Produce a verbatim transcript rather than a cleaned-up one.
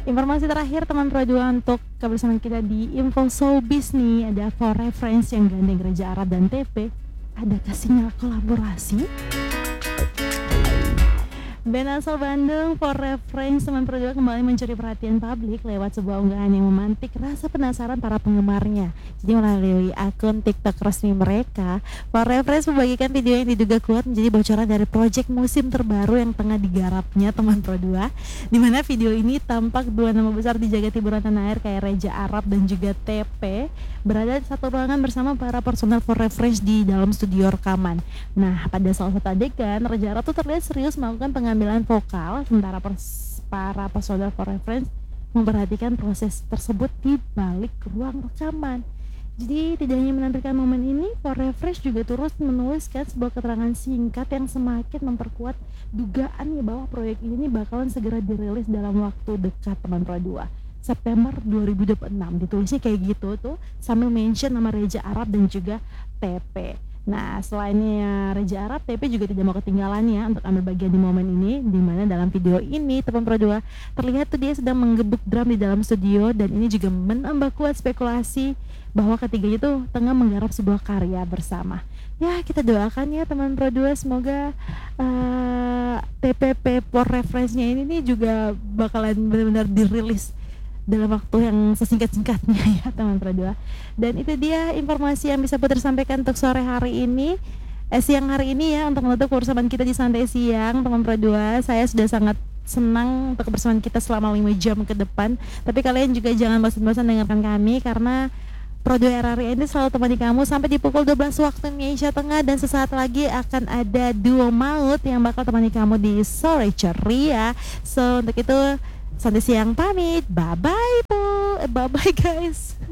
Informasi terakhir teman Pro dua untuk kebersamaan kita di Info Showbiz nih, ada For Reference yang gandeng Reza Arab dan T P. Adakah sinyal kolaborasi? Band asal Bandung For Reference teman Pro dua kembali mencuri perhatian publik lewat sebuah unggahan yang memantik rasa penasaran para penggemarnya. Jadi melalui akun TikTok resmi mereka, For Reference membagikan video yang diduga kuat menjadi bocoran dari proyek musim terbaru yang tengah digarapnya teman Pro dua, di mana video ini tampak dua nama besar di jagat hiburan tanah air kayak Reza Arab dan juga T P berada di satu ruangan bersama para personel For Reference di dalam studio rekaman. Nah, pada salah satu adegan, Reza Arab tuh terlihat serius melakukan pengambilan vokal, sementara pers- para personel For Reference memperhatikan proses tersebut di balik ruang rekaman. Jadi tidak hanya menampilkan momen ini, For Reference juga terus menuliskan sebuah keterangan singkat yang semakin memperkuat dugaannya bahwa proyek ini bakalan segera dirilis dalam waktu dekat teman Pro dua. September dua ribu dua puluh enam, ditulisnya kayak gitu tuh sambil mention nama Reza Arab dan juga T P. Nah, selainnya Reza Arab, T P juga tidak mau ketinggalan ya untuk ambil bagian di momen ini, di mana dalam video ini teman Pro dua terlihat tuh dia sedang menggebuk drum di dalam studio, dan ini juga menambah kuat spekulasi bahwa ketiganya tuh tengah menggarap sebuah karya bersama. Ya, kita doakan ya teman Pro dua, semoga uh, T P P For Reference-nya ini nih juga bakalan benar-benar dirilis dalam waktu yang sesingkat-singkatnya ya teman Pro dua. Dan itu dia informasi yang bisa Putri sampaikan untuk sore hari ini, eh, siang hari ini ya, untuk menutup kebersamaan kita di Santai Siang teman Pro dua. Saya sudah sangat senang untuk kebersamaan kita selama lima jam ke depan. Tapi kalian juga jangan bosan-bosan dengarkan kami, karena Pro dua R R I ini selalu temani kamu sampai di pukul dua belas waktu Indonesia Tengah. Dan sesaat lagi akan ada Duo Maut yang bakal temani kamu di Sore Ceria. So untuk itu Santai Siang pamit, bye bye tuh, bye bye guys.